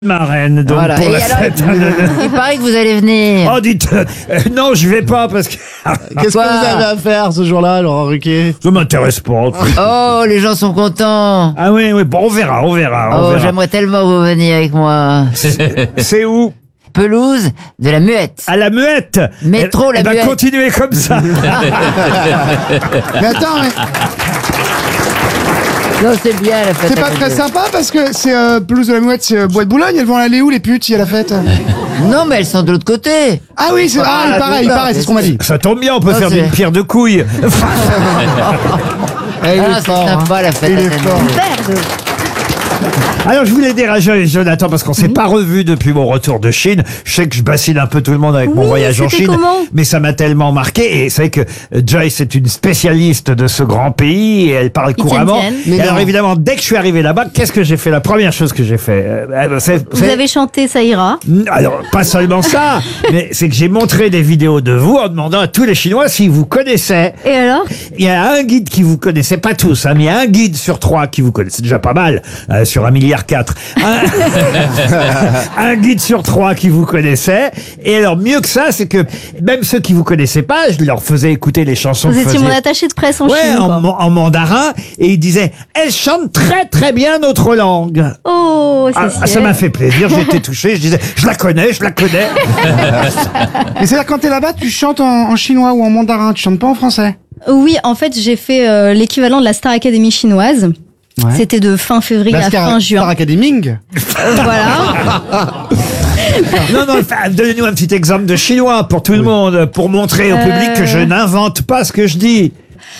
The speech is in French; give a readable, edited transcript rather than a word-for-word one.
marraine, donc, Voilà. pour Et la alors, fête. il paraît que vous allez venir. Oh, dites, non, je vais pas parce que Qu'est-ce Quoi que vous avez à faire ce jour-là, Laurent Ruquier? je m'intéresse pas. Oh, les gens sont contents. Ah oui, oui, bon, on verra. Oh, verra. j'aimerais tellement vous venir avec moi. C'est où? Pelouse de la Muette. À la Muette. Métro, la Eh ben, Muette. continuez comme ça. Mais attends, mais Non, c'est bien la fête. c'est à pas côté. très sympa parce que c'est pelouse de la Mouette, c'est Bois de Boulogne. Elles vont aller où les putes si à la fête? Non, mais elles sont de l'autre côté. Ah oui, c'est pareil, c'est ce qu'on m'a dit. Ça tombe bien, on peut Non, faire c'est- d'une pierre deux couilles. Eh, il Ah, est c'est fort, hein. sympa la fête. Il à est Cannes. fort. Alors, je voulais dire à Jonathan, parce qu'on s'est pas revu depuis mon retour de Chine. Je sais que je bassine un peu tout le monde avec mon voyage en c'était Chine. comment Mais ça m'a tellement marqué. Et c'est vrai que Joyce est une spécialiste de ce grand pays et elle parle couramment. tienne. Mais Et alors, non. évidemment, dès que je suis arrivé là-bas, qu'est-ce que j'ai fait? La première chose que j'ai fait, Vous avez chanté Ça ira. Alors, pas seulement ça, mais c'est que j'ai montré des vidéos de vous en demandant à tous les Chinois s'ils vous connaissaient. Et alors? Il y a un guide qui vous connaissait, pas tous, hein, mais il y a un guide sur 3 qui vous connaissait. C'est déjà pas mal, sur 1,4 milliard. Un guide sur 3 qui vous connaissait. Et alors, mieux que ça, c'est que même ceux qui vous connaissaient pas, je leur faisais écouter les chansons Vous que étiez faisait- mon attaché de presse en Ouais, Chine, quoi. en mandarin. Et ils disaient, elle chante très très bien notre langue. Oh, c'est Ah, ça m'a fait plaisir, j'ai été touché, je disais, je la connais. Mais c'est-à-dire quand t'es là-bas, tu chantes en chinois ou en mandarin, tu chantes pas en français? Oui, en fait, j'ai fait l'équivalent de la Star Academy chinoise. Ouais. C'était de fin février à fin Star juin. Academy. Voilà. Non, enfin, donnez-nous un petit exemple de chinois pour tout le monde, pour montrer au public que je n'invente pas ce que je dis.